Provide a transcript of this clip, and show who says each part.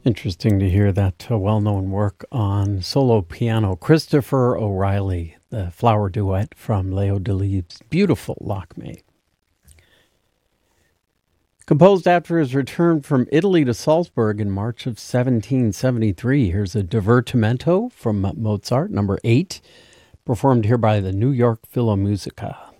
Speaker 1: Interesting to hear that well-known work on solo piano. Christopher O'Reilly, the flower duet from Leo Delibes' beautiful Lakme. Composed after his return from Italy to Salzburg in March of 1773. Here's a divertimento from Mozart, number 8, performed here by the New York Philharmonic.